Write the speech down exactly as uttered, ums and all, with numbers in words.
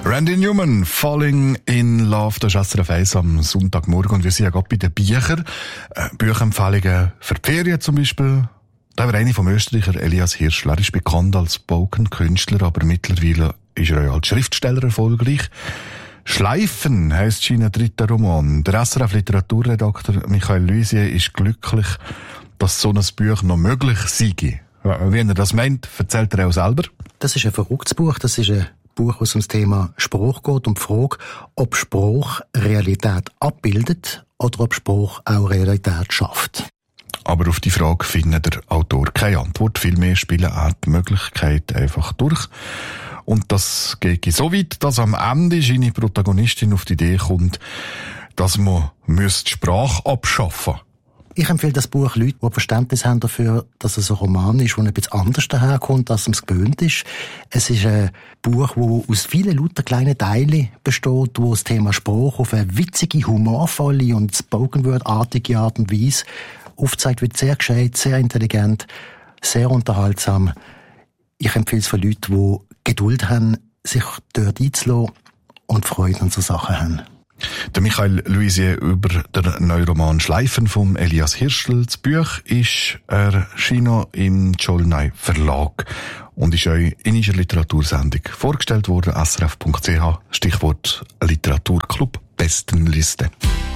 Randy Newman, Falling in Love, das ist S R F eins am Sonntagmorgen und wir sind ja gerade bei den Büchern. Äh, Bücherempfehlungen für die Ferien zum Beispiel. Da war eine vom Österreicher Elias Hirschl. Er ist bekannt als Spoken-Künstler, aber mittlerweile ist er ja als Schriftsteller erfolgreich. Schleifen heisst sein dritter Roman. Der S R F-Literaturredakteur Michael Luisier ist glücklich, dass so ein Buch noch möglich sei. Wie er das meint, erzählt er auch selber. Das ist ein verrücktes Buch. Das ist ein Buch, was ums Thema Spruch geht und die Frage, ob Spruch Realität abbildet oder ob Spruch auch Realität schafft. Aber auf die Frage findet der Autor keine Antwort. Vielmehr spielen auch die Möglichkeit einfach durch. Und das geht so weit, dass am Ende seine Protagonistin auf die Idee kommt, dass man die Sprache abschaffen müsste. Ich empfehle das Buch Leuten, die Verständnis haben dafür, dass es ein Roman ist, der ein bisschen anders daherkommt, als es gewöhnt ist. Es ist ein Buch, das aus vielen lauter kleinen Teilen besteht, wo das Thema Sprache auf eine witzige, humorvolle und Spoken-Word-artige Art und Weise aufzeigt, wird sehr gescheit, sehr intelligent, sehr unterhaltsam. Ich empfehle es für Leute, die Geduld haben, sich dort einzulassen und Freude an so Sachen haben. Der Michael Luisier über den neuen Roman Schleifen vom Elias Hirschl. Das Buch ist erschienen im Tscholnay Verlag und ist euch in unserer Literatursendung vorgestellt worden. S R F Punkt C H, Stichwort Literaturclub Bestenliste.